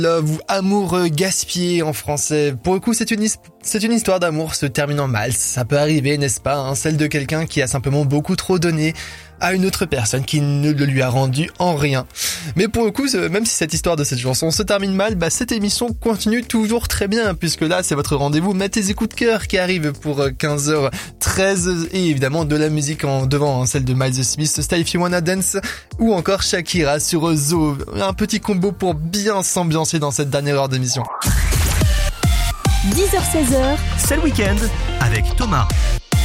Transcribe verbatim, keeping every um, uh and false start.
Love ou amour gaspillé en français. Pour le coup, c'est une, c'est une histoire d'amour se terminant mal. Ça peut arriver, n'est-ce pas, hein, celle de quelqu'un qui a simplement beaucoup trop donné à une autre personne qui ne le lui a rendu en rien. Mais pour le coup, même si cette histoire de cette chanson se termine mal, bah cette émission continue toujours très bien, puisque là, c'est votre rendez-vous Mettez coups de cœur qui arrive pour quinze heures treize, et évidemment de la musique en devant, hein, celle de Miles Smith, Stay If You Wanna Dance, ou encore Shakira sur Zo. Un petit combo pour bien s'ambiancer dans cette dernière heure d'émission. dix heures seize heures, c'est le week-end avec Thomas.